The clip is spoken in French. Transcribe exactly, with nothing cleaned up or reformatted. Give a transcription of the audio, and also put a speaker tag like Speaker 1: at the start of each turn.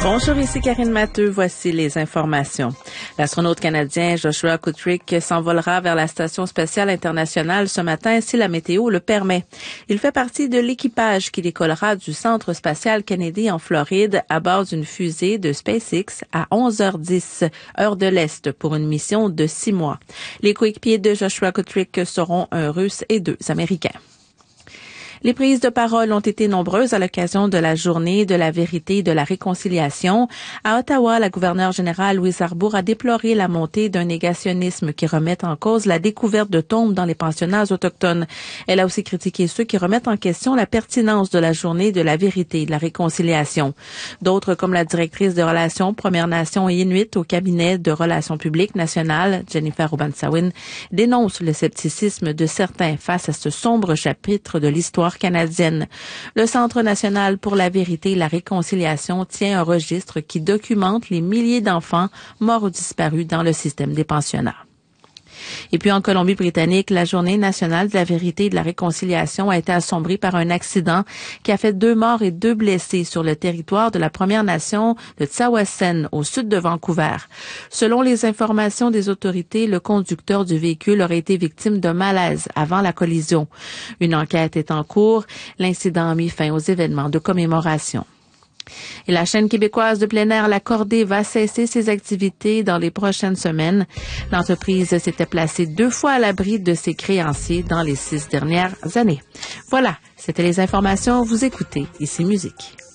Speaker 1: Bonjour, ici Karine Matteux. Voici les informations. L'astronaute canadien Joshua Kutrick s'envolera vers la Station spatiale internationale ce matin si la météo le permet. Il fait partie de l'équipage qui décollera du Centre spatial Kennedy en Floride à bord d'une fusée de SpaceX à onze heures dix, heure de l'Est, pour une mission de six mois. Les coéquipiers de Joshua Kutrick seront un Russe et deux Américains. Les prises de parole ont été nombreuses à l'occasion de la journée de la vérité et de la réconciliation. À Ottawa, la gouverneure générale Louise Arbour a déploré la montée d'un négationnisme qui remet en cause la découverte de tombes dans les pensionnats autochtones. Elle a aussi critiqué ceux qui remettent en question la pertinence de la journée de la vérité et de la réconciliation. D'autres, comme la directrice de relations Premières Nations et Inuit au cabinet de relations publiques nationales, Jennifer Obansawin, dénoncent le scepticisme de certains face à ce sombre chapitre de l'histoire canadienne. Le Centre national pour la vérité et la réconciliation tient un registre qui documente les milliers d'enfants morts ou disparus dans le système des pensionnats. Et puis en Colombie-Britannique, la journée nationale de la vérité et de la réconciliation a été assombrie par un accident qui a fait deux morts et deux blessés sur le territoire de la Première Nation de Tsawwassen, au sud de Vancouver. Selon les informations des autorités, le conducteur du véhicule aurait été victime d'un malaise avant la collision. Une enquête est en cours. L'incident a mis fin aux événements de commémoration. Et la chaîne québécoise de plein air La Cordée va cesser ses activités dans les prochaines semaines. L'entreprise s'était placée deux fois à l'abri de ses créanciers dans les six dernières années. Voilà, c'était les informations. Vous écoutez Ici Musique.